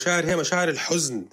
المشاعر هي مشاعر الحزن،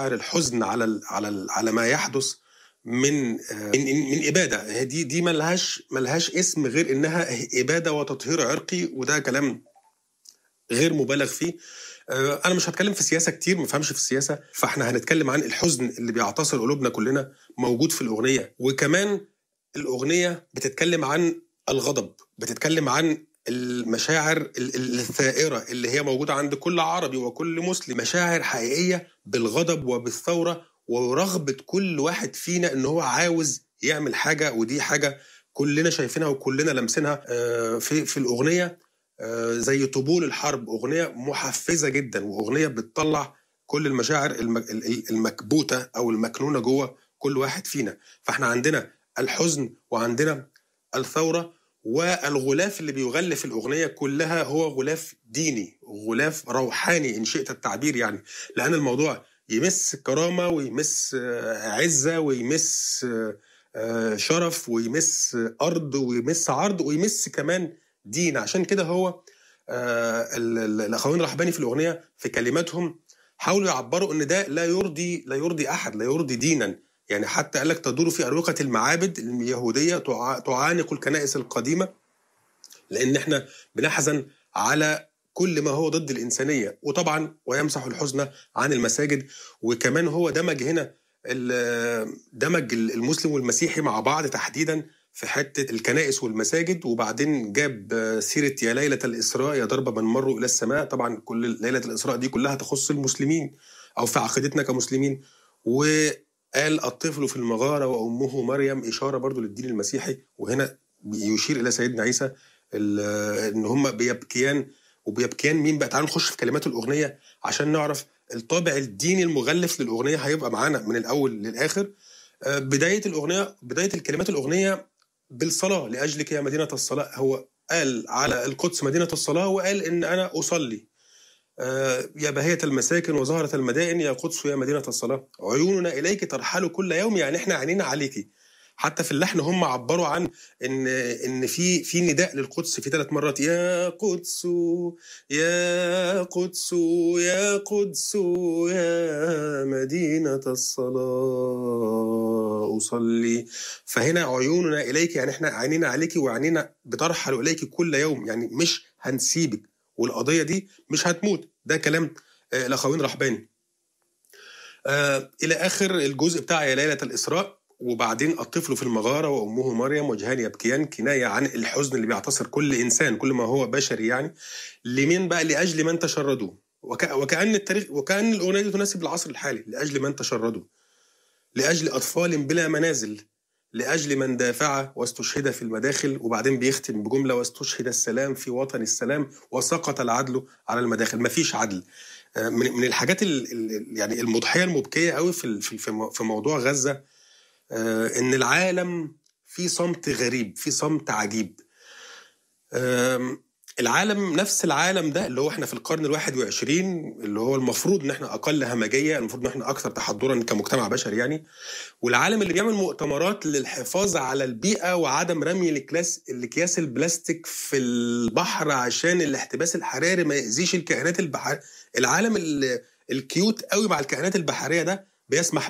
على ما يحدث من إبادة. دي ملهاش اسم غير إنها إبادة وتطهير عرقي، وده كلام غير مبالغ فيه. أنا مش هتكلم في السياسة كتير، ما فهمش في السياسة، فإحنا هنتكلم عن الحزن اللي بيعتصر قلوبنا كلنا موجود في الأغنية. وكمان الأغنية بتتكلم عن الغضب، بتتكلم عن المشاعر الثائرة اللي هي موجودة عند كل عربي وكل مسلم، مشاعر حقيقية بالغضب وبالثورة ورغبة كل واحد فينا إن هو عاوز يعمل حاجة، ودي حاجة كلنا شايفينها وكلنا لمسينها في الأغنية. زي طبول الحرب، أغنية محفزة جدا، وأغنية بتطلع كل المشاعر المكبوتة أو المكنونة جوه كل واحد فينا. فاحنا عندنا الحزن وعندنا الثورة، والغلاف اللي بيغلف الأغنية كلها هو غلاف ديني، غلاف روحاني إن شئت التعبير يعني، لأن الموضوع يمس كرامة ويمس عزة ويمس شرف ويمس أرض ويمس عرض ويمس كمان دين. عشان كده هو الأخوين الرحباني في الأغنية في كلماتهم حاولوا يعبروا أن ده لا يرضي أحد، لا يرضي دينا. يعني حتى قال لك تدور في أروقة المعابد اليهودية تعانق الكنائس القديمة، لأن احنا بنحزن على كل ما هو ضد الإنسانية، وطبعا ويمسح الحزن عن المساجد. وكمان هو دمج المسلم والمسيحي مع بعض تحديدا في حتة الكنائس والمساجد، وبعدين جاب سيرة يا ليلة الإسراء يا ضرب من مروا إلى السماء. طبعا كل ليلة الإسراء دي كلها تخص المسلمين أو في عقيدتنا كمسلمين. وقال الطفل في المغارة وأمه مريم، إشارة برضو للدين المسيحي، وهنا يشير إلى سيدنا عيسى إن هم بيبكيان مين بقى. تعالوا نخش في كلمات الأغنية عشان نعرف الطابع الديني المغلف للأغنية هيبقى معانا من الأول للآخر. بداية الكلمات الأغنية بالصلاة، لأجلك يا مدينة الصلاة. هو قال على القدس مدينة الصلاة، وقال إن أنا أصلي يا بهية المساكن وزهرة المدائن يا قدس يا مدينة الصلاة، عيوننا إليك ترحل كل يوم. يعني إحنا عينينا عليكي. حتى في اللحن هم عبروا عن إن في نداء للقدس في 3 مرات، يا قدس يا قدس يا قدس يا مدينة الصلاة أصلي. فهنا عيوننا إليك، يعني إحنا عينينا عليك وعينينا بترحل إليك كل يوم، يعني مش هنسيبك، والقضية دي مش هتموت. ده كلام الأخوين رحباني. إلى آخر الجزء بتاع يا ليلة الإسراء. وبعدين الطفل في المغارة وأمه مريم وجهان يبكيان، كناية عن الحزن اللي بيعتصر كل إنسان، كل ما هو بشري يعني. لمين بقى؟ لأجل من تشردوا. وكأن الأغنية دي تناسب العصر الحالي. لأجل من تشردوا، لأجل أطفال بلا منازل، لأجل من دافع واستشهد في المداخل. وبعدين بيختم بجملة واستشهد السلام في وطن السلام وسقط العدل على المداخل. مفيش عدل. من الحاجات يعني المضحية المبكية قوي في موضوع غزة، إن العالم في صمت غريب، في صمت عجيب. العالم، نفس العالم ده اللي هو احنا في القرن 21، اللي هو المفروض ان احنا اقل همجية، المفروض ان احنا اكثر تحضرا كمجتمع بشري يعني. والعالم اللي بيعمل مؤتمرات للحفاظ على البيئة وعدم رمي الاكياس البلاستيك في البحر عشان الاحتباس الحراري ما يأذيش الكائنات البحرية. العالم الكيوت قوي مع الكائنات البحرية ده بيسمح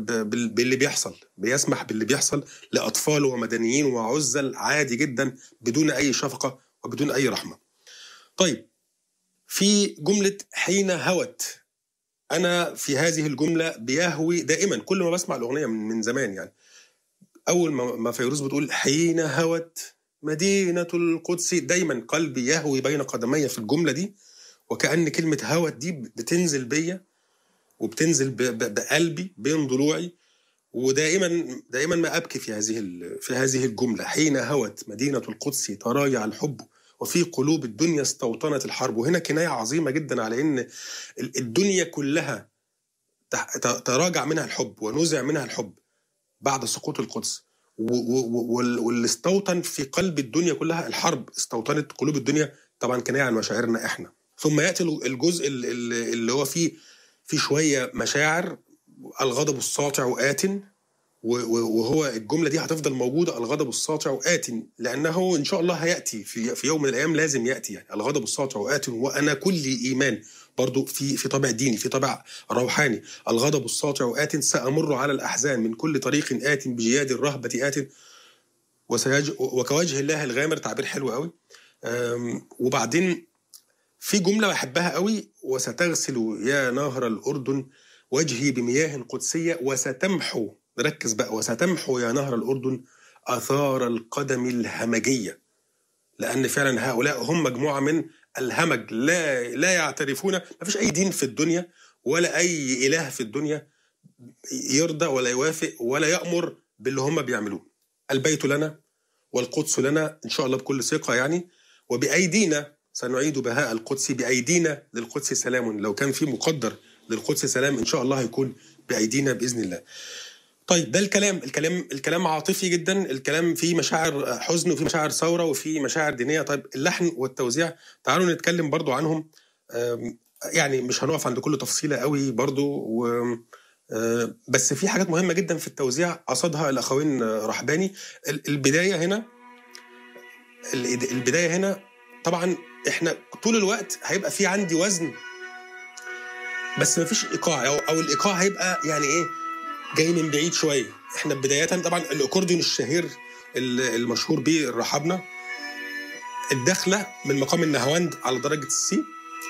باللي بيحصل لأطفال ومدنيين وعزل عادي جدا بدون أي شفقة وبدون أي رحمة. طيب، في جملة حين هوت، أنا في هذه الجملة بيهوي دائما كل ما بسمع الأغنية من زمان يعني. أول ما فيروز بتقول حين هوت مدينة القدس، دايما قلبي يهوي بين قدمي في الجملة دي، وكأن كلمة هوت دي بتنزل بيا وبتنزل بقلبي بين ضلوعي، ودائما ما أبكي في هذه الجملة. حين هوت مدينة القدس تراجع الحب وفي قلوب الدنيا استوطنت الحرب. وهنا كناية عظيمة جدا على إن الدنيا كلها تراجع منها الحب ونزع منها الحب بعد سقوط القدس، واللي استوطن في قلب الدنيا كلها الحرب، استوطنت قلوب الدنيا. طبعا كناية عن مشاعرنا احنا. ثم يأتي الجزء اللي هو فيه شوية مشاعر. الغضب الساطع وآت، وهو الجملة دي هتفضل موجودة، الغضب الساطع وآت، لأنه إن شاء الله هيأتي في يوم من الأيام، لازم يأتي يعني. الغضب الساطع وآت وأنا كل إيمان برضو في طابع ديني، في طابع روحاني. الغضب الساطع آت، سأمر على الأحزان من كل طريق آت، بجياد الرهبة آت، وكوجه الله الغامر. تعبير حلو قوي. وبعدين في جملة بحبها قوي: وستغسل يا نهر الأردن وجهي بمياه قدسية، وستمحو، ركز بقى، وستمحو يا نهر الأردن آثار القدم الهمجية. لأن فعلا هؤلاء هم مجموعة من الهمج، لا يعترفون، ما فيش أي دين في الدنيا ولا أي إله في الدنيا يرضى ولا يوافق ولا يأمر باللي هم بيعملوه. البيت لنا والقدس لنا إن شاء الله بكل ثقة يعني، وبأيدينا سنعيد بهاء القدس، بأيدينا للقدس سلام. لو كان في مقدر للقدس سلام إن شاء الله هيكون بأيدينا بإذن الله. طيب ده الكلام عاطفي جدا، الكلام فيه مشاعر حزن وفيه مشاعر ثورة وفيه مشاعر دينية. طيب اللحن والتوزيع تعالوا نتكلم برضو عنهم. يعني مش هنقف عند كل تفصيلة قوي برضو، بس في حاجات مهمة جدا في التوزيع قصدها الأخوين رحباني. البداية هنا طبعا احنا طول الوقت هيبقى في عندي وزن بس ما فيش إيقاع، أو الإيقاع هيبقى يعني إيه، جاي من بعيد شوية. احنا بداية طبعا الأكورديون الشهير المشهور به الرحابنة، الدخلة من مقام النهاوند على درجة السي،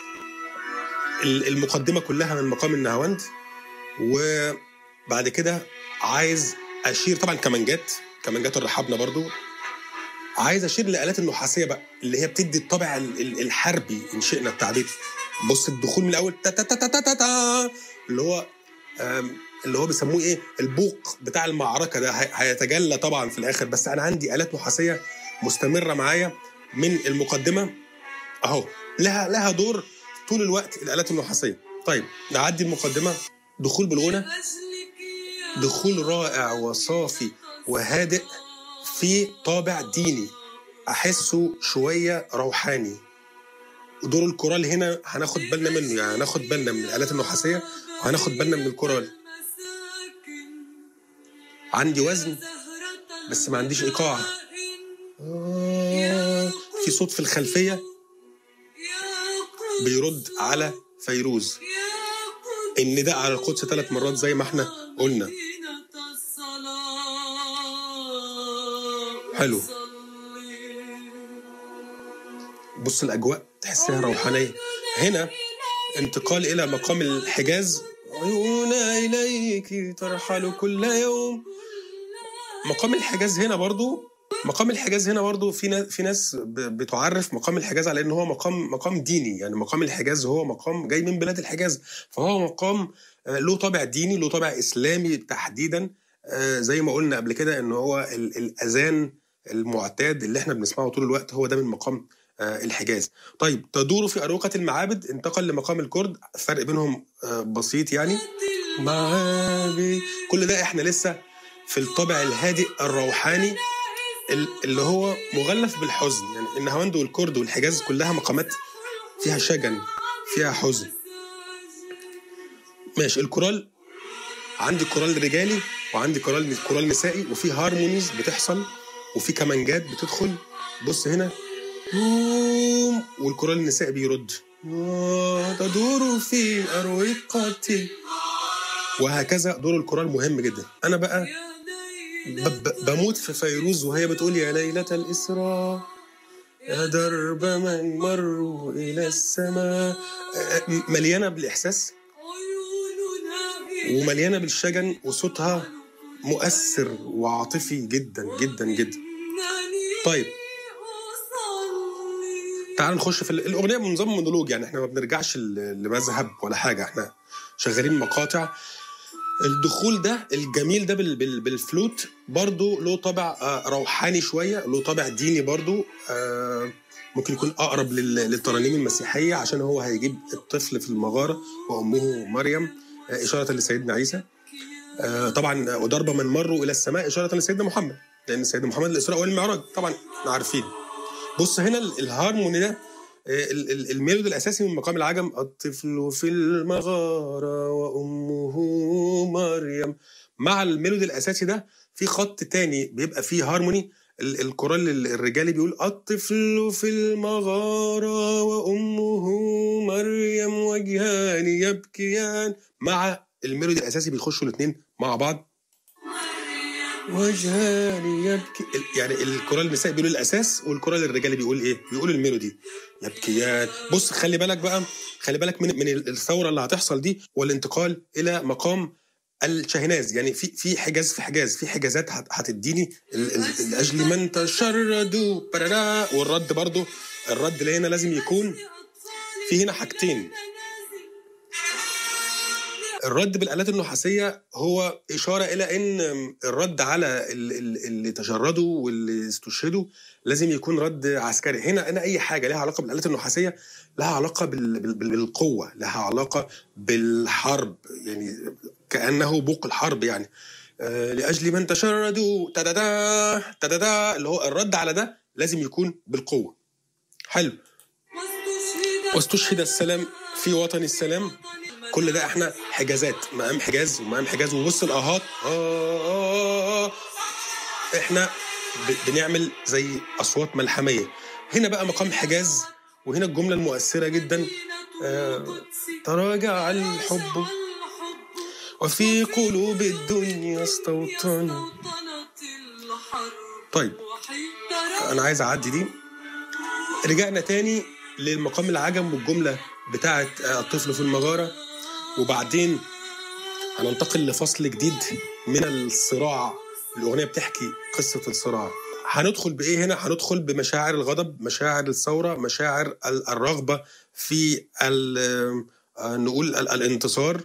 المقدمة كلها من مقام النهاوند، وبعد كده عايز أشير طبعا كمانجات الرحابنة برضو، عايز أشير لآلات النحاسية بقى اللي هي بتدي الطابع الحربي إن شئنا التعبير. بص الدخول من الأول تا تا تا تا تا تا، اللي هو بيسموه ايه، البوق بتاع المعركة ده هيتجلى طبعا في الآخر. بس أنا عندي آلات نحاسية مستمرة معايا من المقدمة أهو، لها دور طول الوقت الآلات النحاسية. طيب نعدي المقدمة، دخول بالغنى، دخول رائع وصافي وهادئ في طابع ديني أحسه شوية روحاني. ودور الكورال هنا هناخد بالنا منه، يعني هناخد بالنا من الآلات النحاسية وهناخد بالنا من الكورال. عندي وزن بس ما عنديش إيقاع. في صوت في الخلفية بيرد على فيروز. النداء على القدس 3 مرات زي ما احنا قلنا. حلو. بص الأجواء تحسها روحانية. هنا انتقال إلى مقام الحجاز، عيونا إليك ترحل كل يوم. مقام الحجاز هنا برضو في ناس بتعرف مقام الحجاز على انه هو مقام ديني. يعني مقام الحجاز هو مقام جاي من بلاد الحجاز، فهو مقام له طابع ديني، له طابع إسلامي تحديدا. زي ما قلنا قبل كده انه هو الأذان المعتاد اللي احنا بنسمعه طول الوقت هو ده من مقام الحجاز. طيب تدور في أروقة المعابد، انتقل لمقام الكرد، فرق بينهم بسيط يعني. معابد، كل ده احنا لسه في الطابع الهادئ الروحاني اللي هو مغلف بالحزن. يعني النهاوند والكرد والحجاز كلها مقامات فيها شجن، فيها حزن. ماشي. الكورال، عندي كورال رجالي وعندي كورال نسائي، وفي هارمونيز بتحصل وفي كمانجات بتدخل. بص هنا والكورال النسائي بيرد تدور في أروقتي، وهكذا. دور الكورال مهم جدا. أنا بقى بموت في فيروز وهي بتقول يا ليلة الإسراء يا درب من مروا إلى السماء. مليانة بالإحساس ومليانة بالشجن، وصوتها مؤثر وعاطفي جدا جدا جدا. طيب تعال نخش في الأغنية بنظام مونولوج، يعني احنا ما بنرجعش لمذهب ولا حاجة، احنا شغالين مقاطع. الدخول ده الجميل ده بالفلوت برضو له طابع روحاني شوية، له طابع ديني برضو. ممكن يكون أقرب للترانيم المسيحية عشان هو هيجيب الطفل في المغارة وأمه مريم إشارة لسيدنا عيسى. طبعا وضرب من مروا إلى السماء إشارة لسيدنا محمد، لأن سيدنا محمد الإسراء والمعراج طبعا عارفين. بص هنا الهارموني ده، الميلود الأساسي من مقام العجم، الطفل في المغارة وأمه مريم. مع الميلود الأساسي ده في خط تاني بيبقى فيه هارموني، الكورال الرجالي بيقول الطفل في المغارة وأمه مريم وجهان يبكيان، مع الميلودي الأساسي بيخشوا الاثنين مع بعض، وجهان يبكي. يعني الكورال النسائي بيقول الأساس، والكورال الرجالي بيقول إيه؟ بيقول الميلودي يبكيان. بص خلي بالك بقى، خلي بالك من الثورة اللي هتحصل دي، والانتقال إلى مقام الشاهناز. يعني في حجاز، في حجازات هتديني لاجل من تشردوا برارا، والرد برضو، الرد اللي هنا لازم يكون في هنا حاجتين. الرد بالآلات النحاسية هو إشارة إلى أن الرد على اللي تشردوا واللي استشهدوا لازم يكون رد عسكري. هنا أي حاجة لها علاقة بالآلات النحاسية لها علاقة بالقوة، لها علاقة بالحرب، يعني كأنه بوق الحرب. يعني لأجل من تشردوا تدادا تدادا، اللي هو الرد على ده لازم يكون بالقوة. حلو. واستشهد السلام في وطن السلام. كل ده احنا حجازات، مقام حجاز ومقام حجاز. وبص الآهات احنا بنعمل زي أصوات ملحمية. هنا بقى مقام حجاز، وهنا الجملة المؤثرة جدا، تراجع الحب وفي قلوب الدنيا استوطن. طيب أنا عايز أعدي دي. رجعنا تاني للمقام العجم والجملة بتاعت الطفل في المغارة، وبعدين هننتقل لفصل جديد من الصراع. الأغنية بتحكي قصة الصراع. هندخل بإيه هنا؟ هندخل بمشاعر الغضب، مشاعر الثورة، مشاعر الرغبة في نقول الانتصار.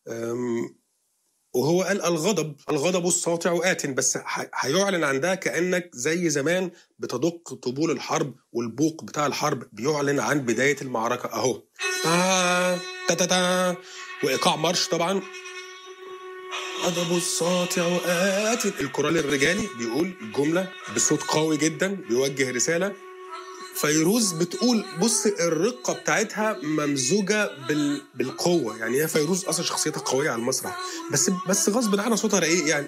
وهو قال الغضب الساطع آت، بس هيعلن عن ده كأنك زي زمان بتدق طبول الحرب، والبوق بتاع الحرب بيعلن عن بداية المعركة أهو. وإيقاع مارش طبعا. غضب الساطع آت. الكورال الرجالي بيقول الجملة بصوت قوي جدا، بيوجه رسالة. فيروز بتقول، بص الرقة بتاعتها ممزوجة بالقوة. يعني هي فيروز أصلا شخصيتها قوية على المسرح، بس غصب عنها صوتها رقيق. يعني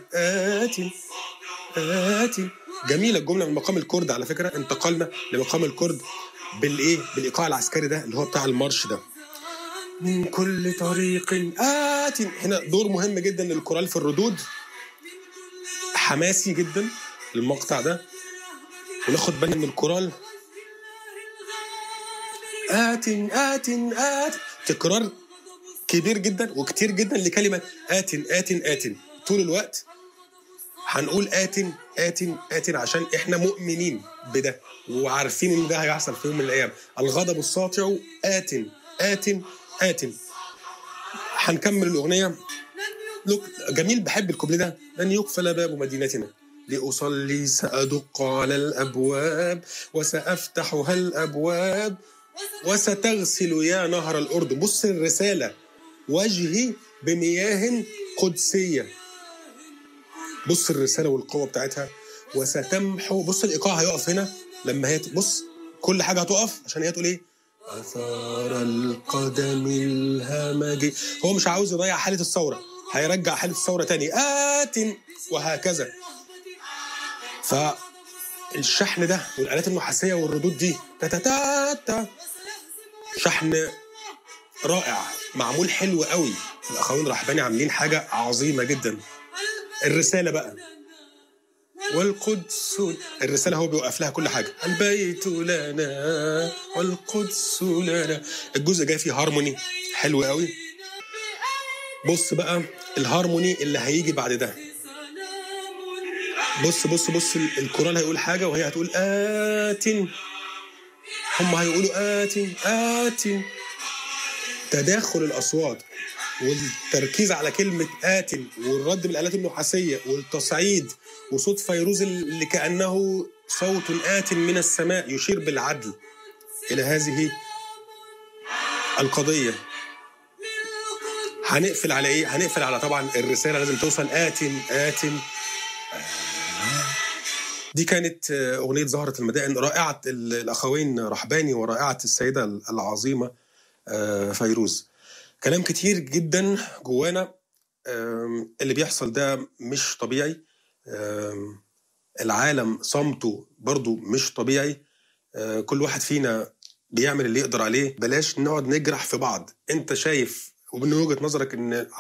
آتي. جميلة الجملة من مقام الكرد. على فكرة انتقلنا لمقام الكرد بالإيقاع العسكري ده اللي هو بتاع المارش ده. من كل طريق آت. هنا دور مهم جدا للكورال في الردود، حماسي جدا المقطع ده. وناخد بالنا من الكورال آت. تكرار كبير جدا وكتير جدا لكلمة آت طول الوقت. هنقول آت عشان احنا مؤمنين بده وعارفين ان ده هيحصل في يوم من الايام. الغضب الساطع آت. هنكمل الأغنية. جميل، بحب الكوبليه ده. لن يقفل باب مدينتنا لأصلي، سأدق على الأبواب وسأفتحها الأبواب وستغسل يا نهر الأردن. بص الرسالة، وجهي بمياه قدسية. بص الرسالة والقوة بتاعتها. وستمحو، بص الإيقاع هيقف هنا لما هي بص كل حاجة هتقف عشان هي تقول إيه؟ أثار القدم الهمجي. هو مش عاوز يضيع حالة الثورة، هيرجع حالة الثورة تاني آت، وهكذا. فالشحن ده والآلات النحاسية والردود دي تتتاتا، شحن رائع معمول حلو قوي. الأخوين رحباني عاملين حاجة عظيمة جدا. الرسالة بقى والقدس، الرسالة هو بيوقف لها كل حاجة. البيت لنا والقدس لنا. الجزء جاي فيه هارموني حلو قوي. بص بقى الهارموني اللي هيجي بعد ده. بص الكورال هيقول حاجة وهي هتقول آت، هم هيقولوا آت. تداخل الأصوات والتركيز على كلمة آت، والرد بالآلات النحاسية والتصعيد، وصوت فيروز اللي كأنه صوت آت من السماء يشير بالعدل إلى هذه القضية. هنقفل على إيه؟ هنقفل على طبعا الرسالة لازم توصل آت. دي كانت أغنية زهرة المدائن، رائعة الأخوين رحباني ورائعة السيدة العظيمة فيروز. كلام كتير جدا جوانا. اللي بيحصل ده مش طبيعي. العالم صمته برضو مش طبيعي. كل واحد فينا بيعمل اللي يقدر عليه، بلاش نقعد نجرح في بعض. انت شايف ومن وجهة نظرك ان